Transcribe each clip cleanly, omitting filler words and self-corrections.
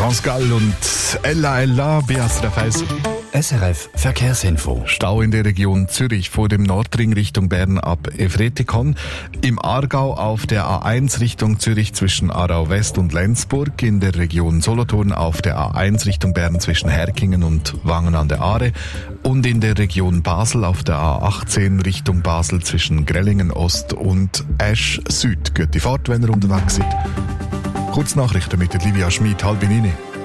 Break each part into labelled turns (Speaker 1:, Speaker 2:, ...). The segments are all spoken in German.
Speaker 1: France Gall und Ella, Beatrice Feis.
Speaker 2: SRF Verkehrsinfo.
Speaker 1: Stau in der Region Zürich vor dem Nordring Richtung Bern ab Efretikon. Im Aargau auf der A1 Richtung Zürich zwischen Aarau West und Lenzburg. In der Region Solothurn auf der A1 Richtung Bern zwischen Herkingen und Wangen an der Aare. Und in der Region Basel auf der A18 Richtung Basel zwischen Grellingen Ost und Esch Süd. Geht die Fahrt, wenn ihr unterwegs seid. Kurznachrichten mit Livia Schmid, 8:30.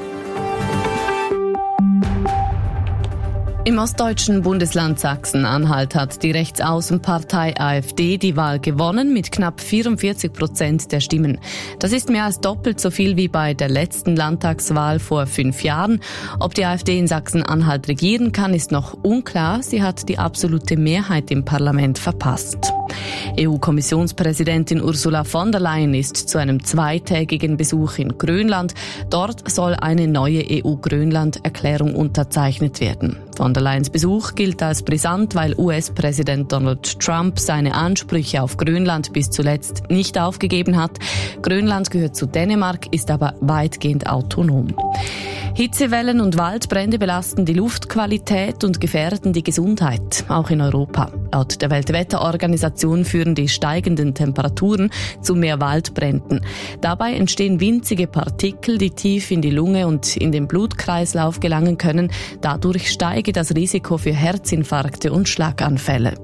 Speaker 3: Im ostdeutschen Bundesland Sachsen-Anhalt hat die Rechtsaußenpartei AfD die Wahl gewonnen mit knapp 44% der Stimmen. Das ist mehr als doppelt so viel wie bei der letzten Landtagswahl vor 5 Jahren. Ob die AfD in Sachsen-Anhalt regieren kann, ist noch unklar. Sie hat die absolute Mehrheit im Parlament verpasst. EU-Kommissionspräsidentin Ursula von der Leyen ist zu einem 2-tägigen Besuch in Grönland. Dort soll eine neue EU-Grönland-Erklärung unterzeichnet werden. Von der Leyens Besuch gilt als brisant, weil US-Präsident Donald Trump seine Ansprüche auf Grönland bis zuletzt nicht aufgegeben hat. Grönland gehört zu Dänemark, ist aber weitgehend autonom. Hitzewellen und Waldbrände belasten die Luftqualität und gefährden die Gesundheit, auch in Europa. Laut der Weltwetterorganisation führen die steigenden Temperaturen zu mehr Waldbränden. Dabei entstehen winzige Partikel, die tief in die Lunge und in den Blutkreislauf gelangen können. Dadurch steige das Risiko für Herzinfarkte und Schlaganfälle.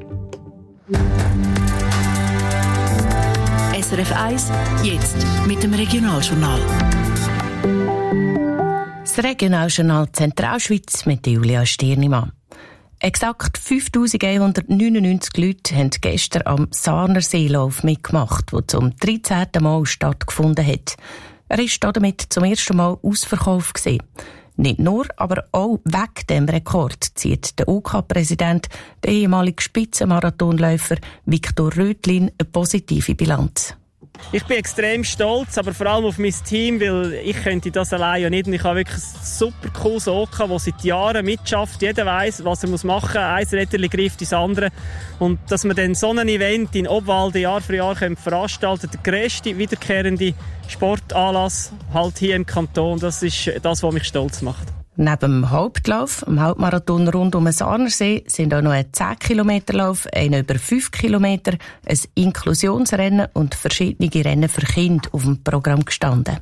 Speaker 4: SRF 1, jetzt mit dem Regionaljournal.
Speaker 5: Das Regionaljournal Zentralschweiz mit Julia Stirnimann. Exakt 5199 Leute haben gestern am Sarner Seelauf mitgemacht, der zum 13. Mal stattgefunden hat. Er war damit zum ersten Mal ausverkauft gewesen. Nicht nur, aber auch wegen dem Rekord zieht der OK-Präsident, der ehemalige Spitzenmarathonläufer Viktor Rötlin, eine positive Bilanz.
Speaker 6: Ich bin extrem stolz, aber vor allem auf mein Team, weil ich könnte das allein ja nicht. Und ich habe wirklich ein super cooles OK, das seit Jahren mitschafft. Jeder weiss, was er machen muss. Ein Rädchen greift ins andere. Und dass wir dann so ein Event in Obwalden Jahr für Jahr veranstalten können, der grösste wiederkehrende Sportanlass halt hier im Kanton, das ist das, was mich stolz macht.
Speaker 5: Neben dem Hauptlauf, dem Hauptmarathon rund um den Sarnersee, sind auch noch ein 10-Kilometer-Lauf, einer über 5 Kilometer, ein Inklusionsrennen und verschiedene Rennen für Kinder auf dem Programm gestanden.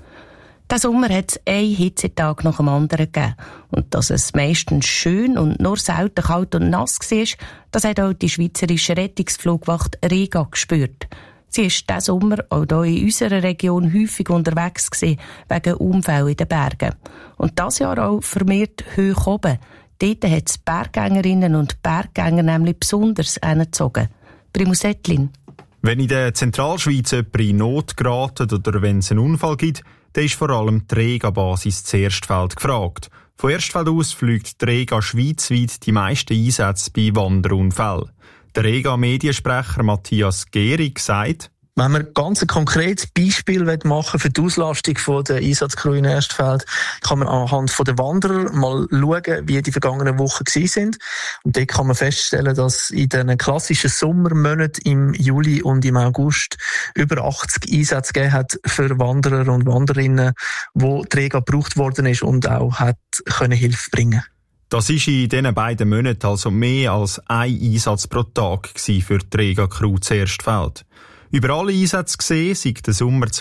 Speaker 5: Diesen Sommer hat es einen Hitzetag nach dem anderen gegeben. Und dass es meistens schön und nur selten kalt und nass war, das hat auch die schweizerische Rettungsflugwacht Rega gespürt. Sie war diesen Sommer auch hier in unserer Region häufig unterwegs gewesen, wegen Unfällen in den Bergen. Und dieses Jahr auch vermehrt hoch oben. Dort hat es Berggängerinnen und Berggänger nämlich besonders hingezogen. Primus Ettlin.
Speaker 7: Wenn in der Zentralschweiz jemand in Not geratet oder wenn es einen Unfall gibt, dann ist vor allem die Rega-Basis zu Erstfeld gefragt. Von Erstfeld aus fliegt die Rega schweizweit die meisten Einsätze bei Wanderunfällen. Der Rega-Mediensprecher Matthias Gehrig sagt:
Speaker 8: Wenn man ganz ein konkretes Beispiel machen für die Auslastung der Einsatzcrew in Erstfeld, kann man anhand der Wanderer mal schauen, wie die vergangenen Wochen waren. Und dort kann man feststellen, dass in den klassischen Sommermonaten im Juli und im August über 80 Einsätze gegeben hat für Wanderer und Wanderinnen, wo die Rega gebraucht worden ist und auch hat Hilfe bringen.
Speaker 7: Das war in diesen beiden Monaten also mehr als ein Einsatz pro Tag für die Rega-Crew zu Erstfeld. Über alle Einsätze gesehen sei der Sommer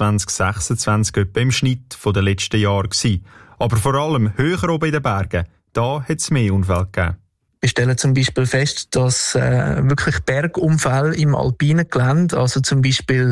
Speaker 7: 2026 etwa im Schnitt der letzten Jahre gewesen. Aber vor allem höher oben in den Bergen, da hat es mehr Unfälle gegeben.
Speaker 8: Wir stellen zum Beispiel fest, dass wirklich Bergunfälle im alpinen Gelände, also zum Beispiel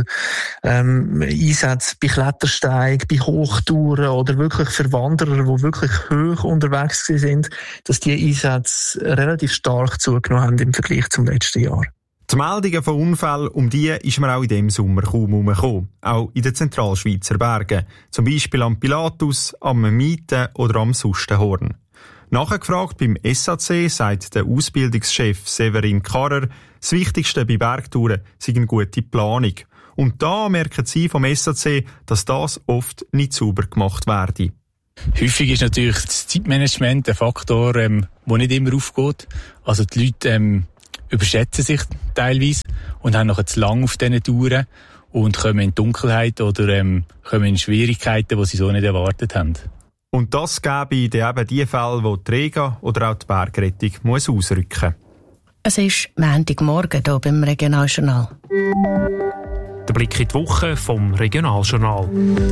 Speaker 8: Einsätze bei Klettersteigen, bei Hochtouren oder wirklich für Wanderer, die wirklich hoch unterwegs sind, dass die Einsätze relativ stark zugenommen haben im Vergleich zum letzten Jahr.
Speaker 7: Die Meldungen von Unfällen, um die ist man auch in diesem Sommer kaum herumgekommen. Auch in den Zentralschweizer Bergen. Zum Beispiel am Pilatus, am Mieten oder am Sustenhorn. Nachgefragt beim SAC sagt der Ausbildungschef Severin Karrer, das Wichtigste bei Bergtouren sei eine gute Planung. Und da merken sie vom SAC, dass das oft nicht sauber gemacht werde.
Speaker 9: Häufig ist natürlich das Zeitmanagement ein Faktor, der nicht immer aufgeht. Also die Leute überschätzen sich teilweise und haben noch zu lang auf diesen Touren und kommen in Dunkelheit oder kommen in Schwierigkeiten, die sie so nicht erwartet haben.
Speaker 7: Und das gäbe dann eben die Fälle, wo die Rega oder auch die Bergrettung muss ausrücken.
Speaker 5: Es ist Montagmorgen hier beim Regionaljournal.
Speaker 10: Der Blick in die Woche vom Regionaljournal.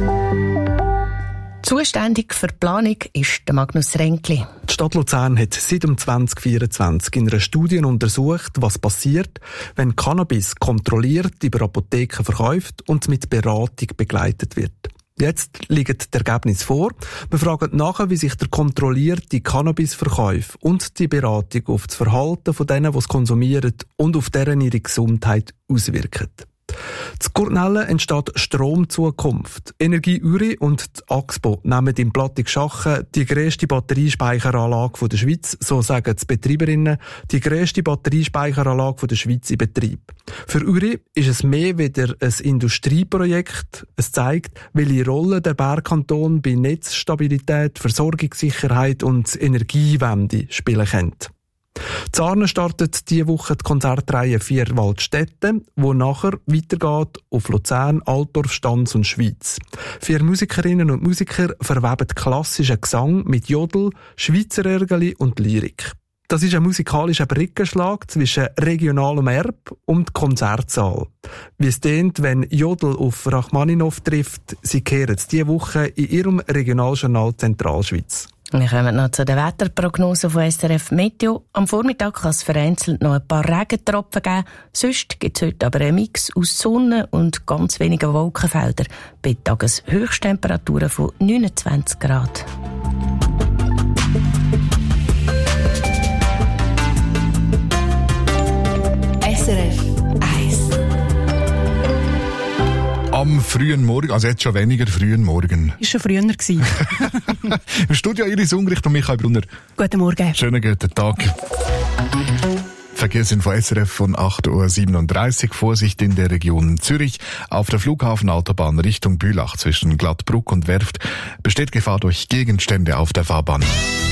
Speaker 5: Zuständig für die Planung ist der Magnus Renkli.
Speaker 11: Die Stadt Luzern hat seit 2024 in einer Studie untersucht, was passiert, wenn Cannabis kontrolliert über Apotheken verkauft und mit Beratung begleitet wird. Jetzt liegen die Ergebnisse vor. Wir fragen nach, wie sich der kontrollierte Cannabisverkauf und die Beratung auf das Verhalten von denen, die es konsumieren und auf deren ihre Gesundheit auswirken. Zu Gurtnellen entsteht Stromzukunft. Energie Uri und die Axpo nehmen im Plattigschachen die grösste Batteriespeicheranlage der Schweiz, so sagen die Betreiberinnen, die grösste Batteriespeicheranlage der Schweiz in Betrieb. Für Uri ist es mehr wieder ein Industrieprojekt. Es zeigt, welche Rolle der Bergkanton bei Netzstabilität, Versorgungssicherheit und Energiewende spielen könnte. Zarne startet diese Woche die Konzertreihe 4 Waldstätte, wo nachher weitergeht auf Luzern, Altdorf, Stans und Schweiz. 4 Musikerinnen und Musiker verweben klassischen Gesang mit Jodel, Schweizer Ergeli und Lyrik. Das ist ein musikalischer Brückenschlag zwischen regionalem Erbe und Konzertsaal. Wie es tönt, wenn Jodel auf Rachmaninow trifft, sie kehren diese Woche in ihrem Regionaljournal Zentralschweiz.
Speaker 5: Wir kommen noch zu den Wetterprognosen von SRF Meteo. Am Vormittag kann es vereinzelt noch ein paar Regentropfen geben. Sonst gibt es heute aber einen Mix aus Sonne und ganz wenigen Wolkenfeldern bei Tageshöchsttemperaturen von 29 Grad.
Speaker 4: SRF 1.
Speaker 1: Am frühen Morgen, also jetzt schon weniger frühen Morgen.
Speaker 12: Ist schon früher gewesen.
Speaker 1: Im Studio Iris Ungricht und Michael Brunner.
Speaker 12: Guten Morgen.
Speaker 1: Schönen guten Tag. Verkehrsinfo SRF von 8.37 Uhr. Vorsicht in der Region Zürich. Auf der Flughafenautobahn Richtung Bülach zwischen Glattbruck und Werft besteht Gefahr durch Gegenstände auf der Fahrbahn.